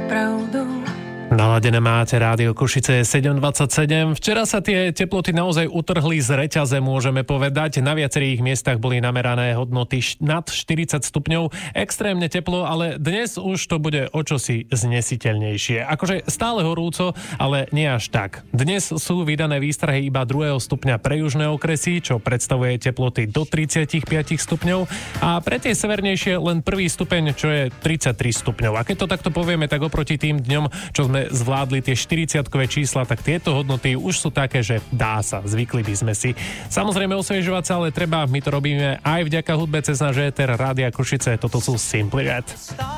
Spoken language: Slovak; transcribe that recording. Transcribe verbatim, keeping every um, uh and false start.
pravdou. Naladené máte rádio Košice sedem dvadsaťsedem. Včera sa tie teploty naozaj utrhli z reťaze, môžeme povedať. Na viacerých miestach boli namerané hodnoty nad štyridsať stupňov. Extrémne teplo, ale dnes už to bude o čosi znesiteľnejšie. Akože stále horúco, ale nie až tak. Dnes sú vydané výstrahy iba druhého stupňa pre južné okresy, čo predstavuje teploty do tridsaťpäť stupňov. A pre tie severnejšie len prvý stupeň, čo je tridsaťtri stupňov. A keď to takto povieme, tak oproti tým dňom, čo sme zvládli tie štyridsiatkové čísla, tak tieto hodnoty už sú také, že dá sa, zvykli by sme si. Samozrejme osviežovať sa, ale treba, my to robíme aj vďaka hudbe cez náš éter Rádia Košice. Toto sú Simply Red.